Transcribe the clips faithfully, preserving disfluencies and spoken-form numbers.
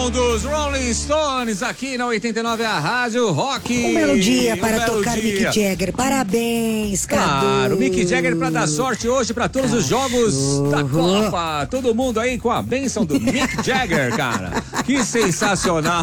som dos Rolling Stones aqui na oitenta e nove, a Rádio Rock. Um belo dia para um belo tocar dia. Mick Jagger. Parabéns, Cadu. Claro, Mick Jagger para dar sorte hoje para todos os jogos da Copa. Todo mundo aí com a bênção do Mick Jagger, cara. Que sensacional.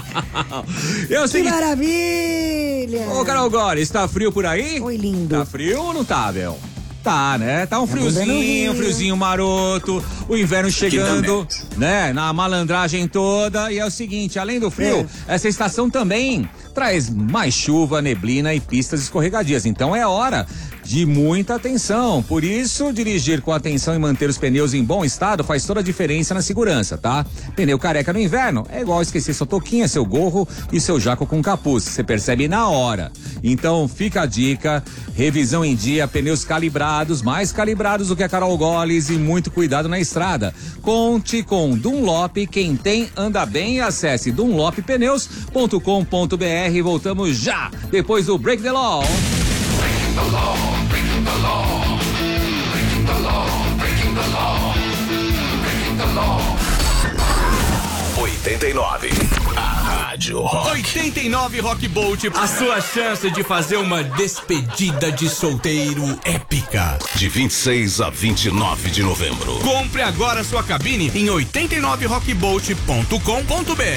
Eu que sei maravilha. Ô, Carol Gore, está frio por aí? Oi, lindo. Tá frio ou não tá, Bel? Tá, né? Tá um friozinho, um friozinho maroto, o inverno chegando, né? Na malandragem toda. E é o seguinte, além do frio, é. essa estação também traz mais chuva, neblina e pistas escorregadias. Então é hora de muita atenção. Por isso, dirigir com atenção e manter os pneus em bom estado faz toda a diferença na segurança, tá? Pneu careca no inverno é igual esquecer sua touquinha, seu gorro e seu jaco com capuz. Você percebe na hora. Então fica a dica, revisão em dia, pneus calibrados, mais calibrados do que a Carol Goles e muito cuidado na estrada. Conte com Dunlop, quem tem anda bem, e acesse dunlop pneus ponto com ponto br. Voltamos já, depois do Break the Law. Breaking the law, breaking the law, breaking the law, breaking the law, breaking the law. oitenta e nove, a Rádio Rock. oitenta e nove Rock Bolt, a sua chance de fazer uma despedida de solteiro épica. De vinte e seis a vinte e nove de novembro. Compre agora sua cabine em oitenta e nove rock bolt ponto com ponto br.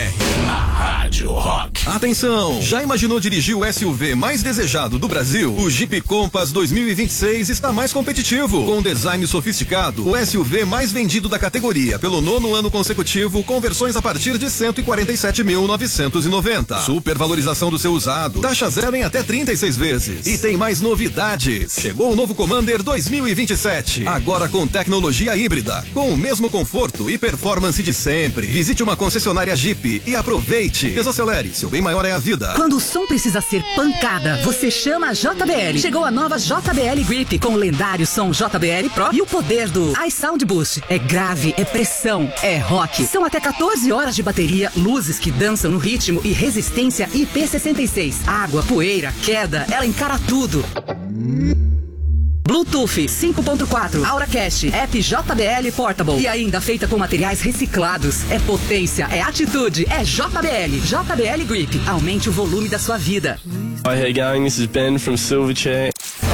A Rádio Rock. Atenção! Já imaginou dirigir o S U V mais desejado do Brasil? O Jeep Compass dois mil e vinte e seis está mais competitivo. Com design sofisticado, o S U V mais vendido da categoria pelo nono ano consecutivo, com versões a partir de cento e quarenta e sete mil novecentos e noventa. Supervalorização do seu usado. Taxa zero em até trinta e seis vezes. E tem mais novidades. Chegou o novo Commander dois mil e vinte e sete. Agora com tecnologia híbrida. Com o mesmo conforto e performance de sempre. Visite uma concessionária Jeep e aproveite. Desacelere. Seu bem maior é a vida. Quando o som precisa ser pancada, você chama a J B L. Chegou a nova J B L Grip com o lendário som J B L Pro e o poder do iSound Boost. É grave, é pressão, é rock. São até quatorze horas de bateria, luzes que dançam no ritmo e resistência I P sessenta e seis. Água, poeira, queda, ela encara tudo. Bluetooth cinco ponto quatro, AuraCast, app J B L Portable e ainda feita com materiais reciclados. É potência, é atitude, é J B L. J B L Grip. Aumente o volume da sua vida. Hi, hey gang, this is Ben from Silverchair.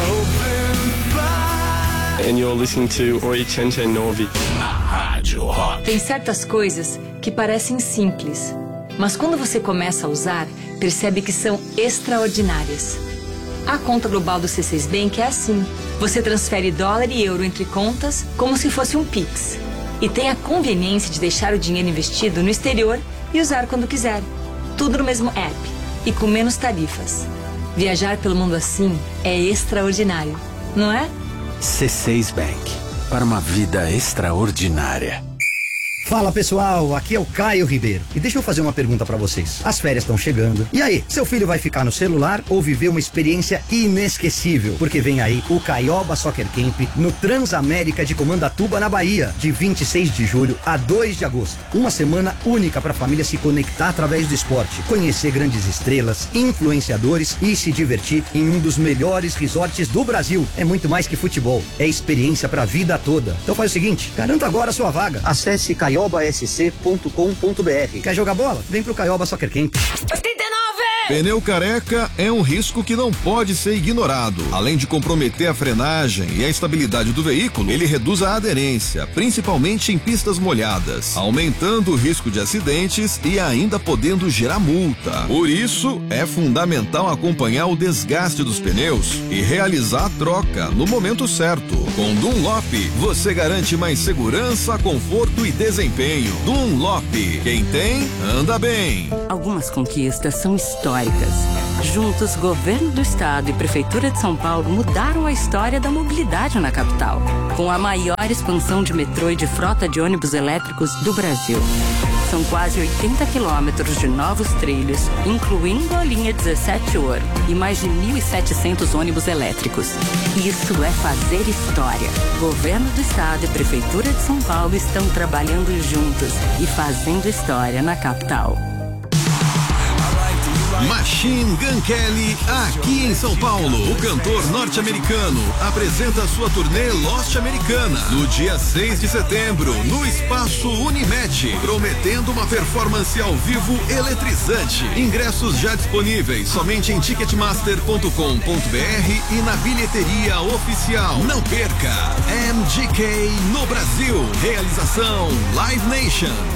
And you're listening to oitenta e nove. Rádio Rock. Tem certas coisas que parecem simples, mas quando você começa a usar, percebe que são extraordinárias. A conta global do C seis Bank é assim. Você transfere dólar e euro entre contas como se fosse um Pix. E tem a conveniência de deixar o dinheiro investido no exterior e usar quando quiser. Tudo no mesmo app e com menos tarifas. Viajar pelo mundo assim é extraordinário, não é? C seis Bank, para uma vida extraordinária. Fala pessoal, aqui é o Caio Ribeiro e deixa eu fazer uma pergunta pra vocês. As férias estão chegando. E aí, seu filho vai ficar no celular ou viver uma experiência inesquecível? Porque vem aí o Caioba Soccer Camp no Transamérica de Comandatuba, na Bahia, de vinte e seis de julho a dois de agosto. Uma semana única pra família se conectar através do esporte, conhecer grandes estrelas, influenciadores e se divertir em um dos melhores resorts do Brasil. É muito mais que futebol, é experiência pra vida toda. Então faz o seguinte, garanta agora a sua vaga. Acesse caioba s c ponto com ponto br. Quer jogar bola? Vem pro Caioba Soccer Camp. oitenta e nove! Pneu careca é um risco que não pode ser ignorado. Além de comprometer a frenagem e a estabilidade do veículo, ele reduz a aderência, principalmente em pistas molhadas, aumentando o risco de acidentes e ainda podendo gerar multa. Por isso, é fundamental acompanhar o desgaste dos pneus e realizar a troca no momento certo. Com Dunlop, você garante mais segurança, conforto e desempenho. Dunlop, quem tem, anda bem. Algumas conquistas são históricas. Juntos, Governo do Estado e Prefeitura de São Paulo mudaram a história da mobilidade na capital, com a maior expansão de metrô e de frota de ônibus elétricos do Brasil. São quase oitenta quilômetros de novos trilhos, incluindo a linha dezessete Ouro, e mais de mil e setecentos ônibus elétricos. Isso é fazer história. Governo do Estado e Prefeitura de São Paulo estão trabalhando juntos e fazendo história na capital. Machine Gun Kelly, aqui em São Paulo. O cantor norte-americano apresenta sua turnê Lost Americana no dia seis de setembro, no Espaço Unimed, prometendo uma performance ao vivo eletrizante. Ingressos já disponíveis somente em ticketmaster ponto com ponto br e na bilheteria oficial. Não perca! M G K no Brasil. Realização Live Nation.